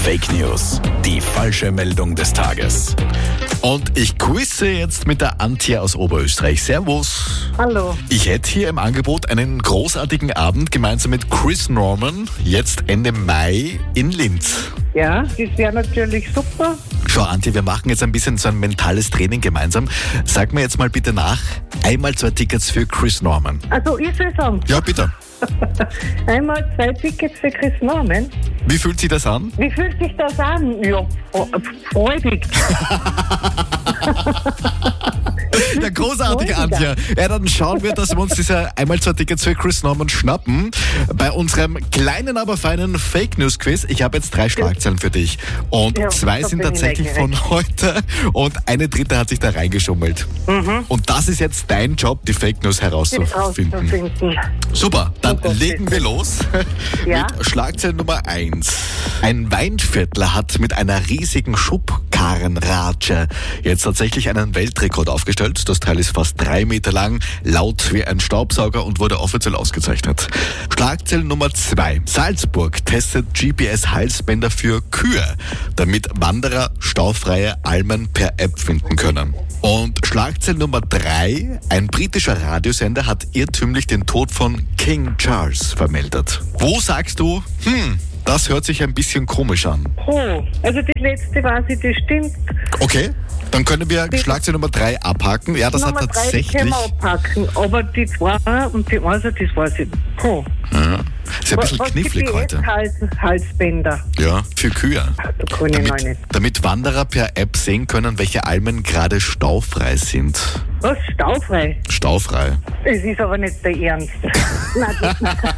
Fake News. Die falsche Meldung des Tages. Und ich quizze jetzt mit der Antje aus Oberösterreich. Servus. Hallo. Ich hätte hier im Angebot einen großartigen Abend gemeinsam mit Chris Norman, jetzt Ende Mai in Linz. Ja, das wäre natürlich super. Schau, Antje, wir machen jetzt ein bisschen so ein mentales Training gemeinsam. Sag mir jetzt mal bitte nach, einmal 2 Tickets für Chris Norman. Also ich soll sagen, Ja, bitte. einmal 2 Tickets für Chris Norman. Wie fühlt sich das an? Wie fühlt sich das an? Ja, freudig. Ja, großartig, Antje. Ja, dann schauen wir, dass wir uns diese einmal 2 Tickets für Chris Norman schnappen. Bei unserem kleinen, aber feinen Fake News Quiz. Ich habe jetzt 3 Schlagzeilen für dich. Und Ja, 2 da sind bin ich tatsächlich neugierig. von heute. Und eine dritte hat sich da reingeschummelt. Und das ist jetzt dein Job, die Fake News herauszufinden. Rauszufinden. Super, dann Super, legen wir los Ja. mit Schlagzeile Nummer 1. Ein Weinviertler hat mit einer riesigen Schubkarrenratsche jetzt tatsächlich einen Weltrekord aufgestellt. Das Teil ist fast 3 Meter lang, laut wie ein Staubsauger und wurde offiziell ausgezeichnet. Schlagzeile Nummer 2. Salzburg testet GPS-Halsbänder für Kühe, damit Wanderer staufreie Almen per App finden können. Und Schlagzeile Nummer 3. Ein britischer Radiosender hat irrtümlich den Tod von King Charles vermeldet. Wo sagst du, das hört sich ein bisschen komisch an? Oh, also die letzte weiß ich, die stimmt. Okay, dann können wir Schlagzeile Nummer 3 abhaken. Ja, das Nummer hat 3, die tatsächlich... können wir abpacken. Aber die 2 und die 1, das weiß ich. Oh. Ja, ist ein bisschen Was knifflig heute. Halsbänder. Ja, für Kühe. Da kann ich noch nicht. Damit Wanderer per App sehen können, welche Almen gerade staufrei sind. Was? Staufrei? Staufrei. Das ist aber nicht der Ernst. Nein, das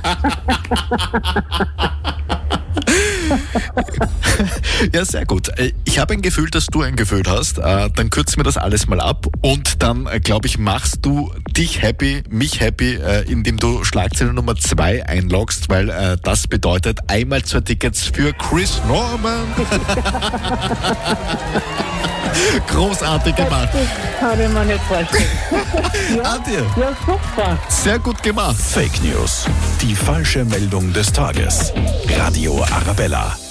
Ja, sehr gut. Ich habe ein Gefühl, dass du ein Gefühl hast. Dann kürzen wir das alles mal ab. Und dann, glaube ich, machst du dich happy, mich happy, indem du Schlagzeile Nummer 2 einloggst, weil das bedeutet einmal 2 Tickets für Chris Norman. Großartig gemacht. das kann ich mir nicht vorstellen. Antje, Ja, super. sehr gut gemacht. Fake News. Die falsche Meldung des Tages. Radio Arabella.